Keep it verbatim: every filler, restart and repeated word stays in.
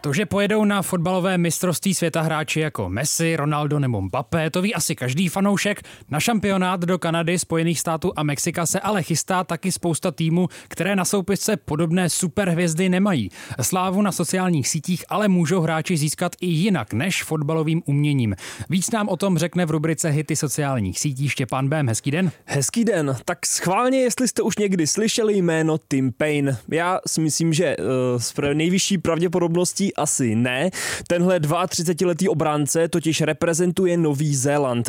To, že pojedou na fotbalové mistrovství světa hráči jako Messi, Ronaldo nebo Mbappé, to ví asi každý fanoušek. Na šampionát do Kanady, Spojených států a Mexika se ale chystá taky spousta týmů, které na soupisce podobné superhvězdy nemají. Slávu na sociálních sítích ale můžou hráči získat i jinak než fotbalovým uměním. Víc nám o tom řekne v rubrice Hity sociálních sítí Štěpán Bém. Hezký den. Hezký den. Tak schválně, jestli jste už někdy slyšeli jméno Tim Payne. Já si myslím, že uh, s nejvyšší pravděpodobností asi ne. Tenhle třicetiletý obránce totiž reprezentuje Nový Zéland